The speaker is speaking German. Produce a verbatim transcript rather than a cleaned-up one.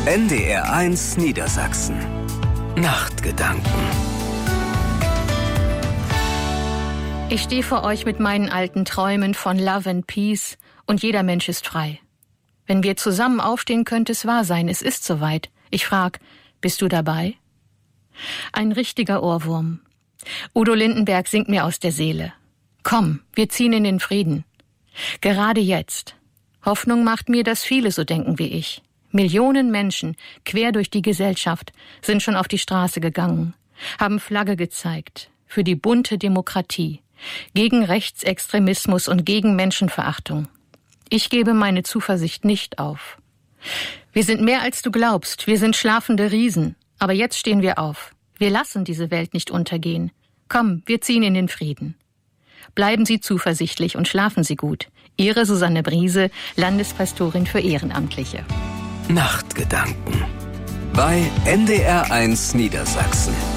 N D R eins Niedersachsen. Nachtgedanken. Ich stehe vor euch mit meinen alten Träumen von Love and Peace und jeder Mensch ist frei. Wenn wir zusammen aufstehen, könnte es wahr sein, es ist soweit. Ich frag, bist du dabei? Ein richtiger Ohrwurm. Udo Lindenberg singt mir aus der Seele. Komm, wir ziehen in den Frieden. Gerade jetzt. Hoffnung macht mir, dass viele so denken wie ich. Millionen Menschen, quer durch die Gesellschaft, sind schon auf die Straße gegangen, haben Flagge gezeigt für die bunte Demokratie, gegen Rechtsextremismus und gegen Menschenverachtung. Ich gebe meine Zuversicht nicht auf. Wir sind mehr als du glaubst, wir sind schlafende Riesen, aber jetzt stehen wir auf. Wir lassen diese Welt nicht untergehen. Komm, wir ziehen in den Frieden. Bleiben Sie zuversichtlich und schlafen Sie gut. Ihre Susanne Briese, Landespastorin für Ehrenamtliche. Nachtgedanken bei N D R eins Niedersachsen.